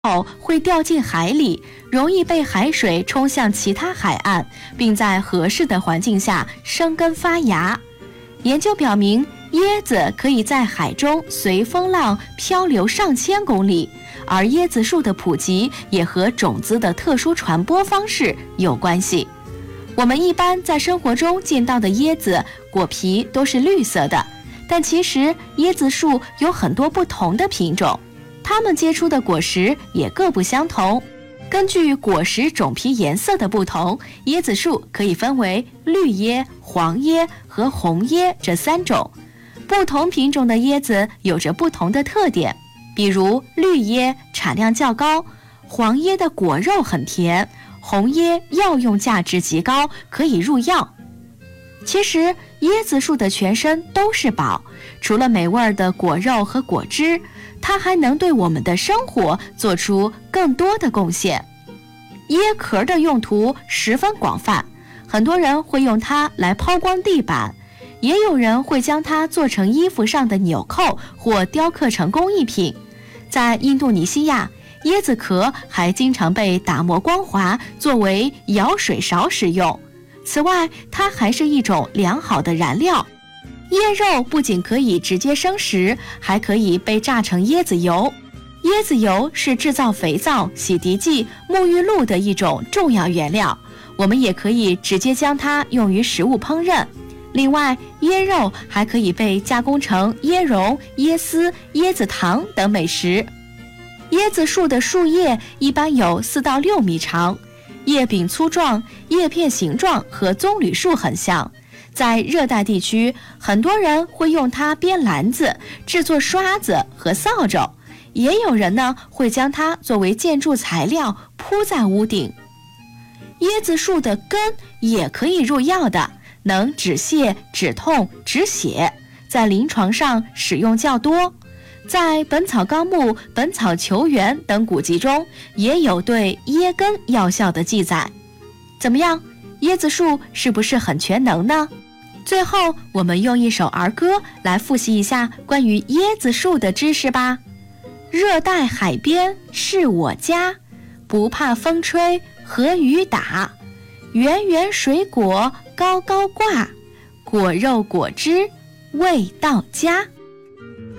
后会掉进海里，容易被海水冲向其他海岸，并在合适的环境下生根发芽。研究表明，椰子可以在海中随风浪漂流上千公里，而椰子树的普及也和种子的特殊传播方式有关系。我们一般在生活中见到的椰子果皮都是绿色的，但其实椰子树有很多不同的品种，它们结出的果实也各不相同。根据果实种皮颜色的不同，椰子树可以分为绿椰、黄椰和红椰这3种。不同品种的椰子有着不同的特点，比如绿椰产量较高，黄椰的果肉很甜，红椰药用价值极高，可以入药。其实椰子树的全身都是宝，除了美味的果肉和果汁，它还能对我们的生活做出更多的贡献。椰壳的用途十分广泛，很多人会用它来抛光地板，也有人会将它做成衣服上的纽扣或雕刻成工艺品。在印度尼西亚，椰子壳还经常被打磨光滑，作为舀水勺使用。此外，它还是一种良好的燃料。椰肉不仅可以直接生食，还可以被榨成椰子油。椰子油是制造肥皂、洗涤剂、沐浴露的一种重要原料，我们也可以直接将它用于食物烹饪。另外，椰肉还可以被加工成椰蓉、椰丝、椰子糖等美食。椰子树的树叶一般有4到6米长，叶柄粗壮，叶片形状和棕榈树很像。在热带地区，很多人会用它编篮子、制作刷子和扫帚，也有人呢会将它作为建筑材料铺在屋顶。椰子树的根也可以入药的，能止泻、止痛、止血，在临床上使用较多。在《本草纲目》《本草球原》等古籍中也有对椰根药效的记载。怎么样，椰子树是不是很全能呢？最后，我们用一首儿歌来复习一下关于椰子树的知识吧。热带海边是我家，不怕风吹和雨打，圆圆水果高高挂，果肉果汁味道佳。